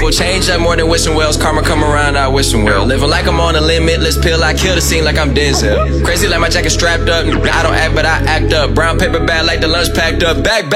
Will change up more than wishing wells. Karma come around, I wish him well. Living like I'm on a limitless pill. I kill the scene like I'm Denzel. Crazy like my jacket strapped up. I don't act, but I act up. Brown paper bag like the lunch packed up. Back.